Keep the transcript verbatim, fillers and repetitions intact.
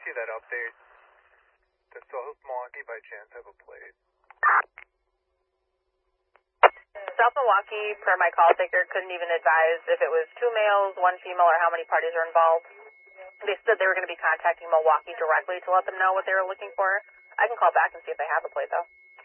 see that update. Does South Milwaukee by chance have a plate? South Milwaukee, per my call taker, couldn't even advise if it was two males, one female, or how many parties are involved. They said they were going to be contacting Milwaukee directly to let them know what they were looking for. I can call back and see if they have a plate, though.